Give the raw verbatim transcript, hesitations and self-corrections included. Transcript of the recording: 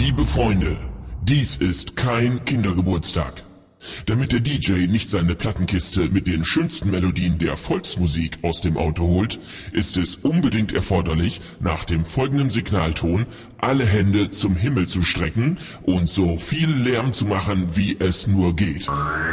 Liebe Freunde, dies ist kein Kindergeburtstag. Damit der D J nicht seine Plattenkiste mit den schönsten Melodien der Volksmusik aus dem Auto holt, ist es unbedingt erforderlich, nach dem folgenden Signalton alle Hände zum Himmel zu strecken und so viel Lärm zu machen, wie es nur geht.